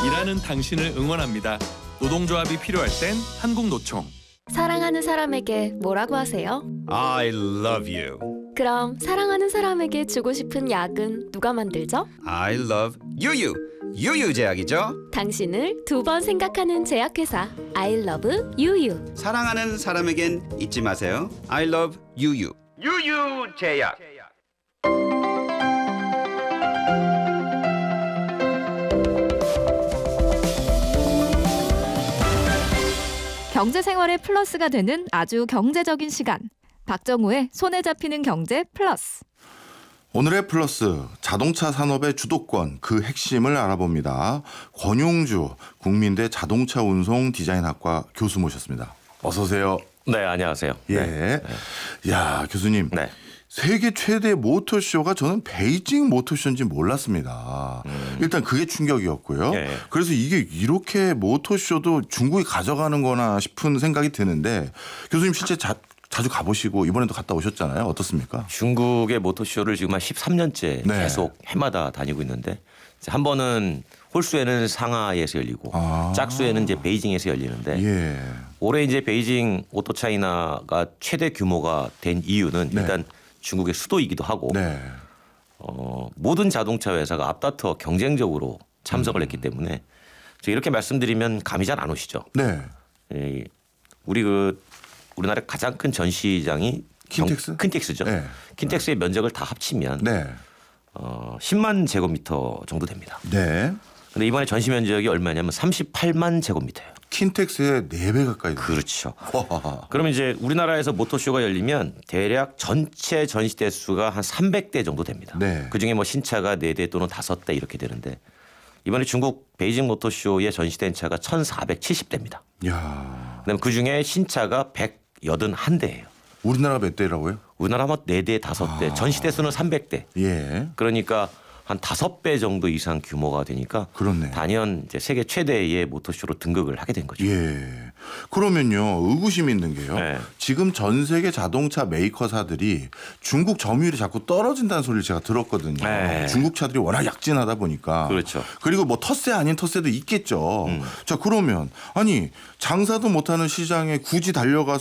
일하는 당신을 응원합니다. 노동조합이 필요할 땐 한국노총. 사랑하는 사람에게 뭐라고 하세요? I love you. 그럼 사랑하는 사람에게 주고 싶은 약은 누가 만들죠? I love 유유. 유유제약이죠. 당신을 두 번 생각하는 제약회사 I love 유유. 사랑하는 사람에겐 잊지 마세요. I love 유유. 유유제약. 경제생활의 플러스가 되는 아주 경제적인 시간. 박정우의 손에 잡히는 경제 플러스. 오늘의 플러스, 자동차 산업의 주도권, 그 핵심을 알아봅니다. 권용주 국민대 자동차 운송 디자인학과 교수 모셨습니다. 어서 오세요. 네, 안녕하세요. 예. 네. 야, 교수님. 네. 세계 최대 모터쇼가 저는 베이징 모터쇼인지 몰랐습니다. 일단 그게 충격이었고요. 예. 그래서 이게 이렇게 모터쇼도 중국이 가져가는 거나 싶은 생각이 드는데 교수님 실제 자주 가보시고 이번에도 갔다 오셨잖아요. 어떻습니까? 중국의 모터쇼를 지금 한 13년째 네. 계속 해마다 다니고 있는데 한 번은 홀수에는 상하이에서 열리고 짝수에는 이제 베이징에서 열리는데 예. 올해 이제 베이징 오토차이나가 최대 규모가 된 이유는 네. 일단 중국의 수도이기도 하고 네. 모든 자동차 회사가 앞다퉈 경쟁적으로 참석을 했기 때문에 이렇게 말씀드리면 감이 잘 안 오시죠. 네. 우리나라 가장 큰 전시장이 킨텍스? 킨텍스죠. 네. 킨텍스의 면적을 다 합치면 네. 10만 제곱미터 정도 됩니다. 네. 근데 이번에 전시 면적이 얼마냐면 38만 제곱미터예요. 킨텍스의 4배 가까이. 그렇죠. 와. 그러면 이제 우리나라에서 모터쇼가 열리면 대략 전체 전시 대수가 한 300대 정도 됩니다. 네. 그중에 뭐 신차가 4대 또는 5대 이렇게 되는데 이번에 중국 베이징 모터쇼에 전시된 차가 1,470대입니다. 야. 그다음에 그중에 신차가 181대예요. 우리나라가 몇 대라고요? 우리나라 뭐 4대, 5대, 전시 대수는 300대. 예. 그러니까 한 5배 정도 이상 규모가 되니까 그렇네. 단연 이제 세계 최대의 모터쇼로 등극을 하게 된 거죠. 예. 그러면요, 의구심 있는 게요. 네. 지금 전 세계 자동차 메이커사들이 중국 점유율이 자꾸 떨어진다는 소리를 제가 들었거든요. 네. 중국 차들이 워낙 약진하다 보니까. 그렇죠. 그리고 뭐 텃세 아닌 텃세도 있겠죠. 자, 그러면 아니 장사도 못하는 시장에 굳이 달려가서